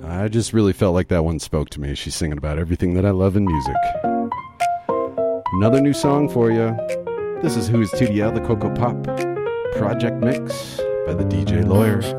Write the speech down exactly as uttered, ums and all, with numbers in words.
I just really felt like that one spoke to me. She's singing about everything that I love in music. Another new song for you. This is Who is T D L, the Coco Pop Project Mix by the D J Lawyer.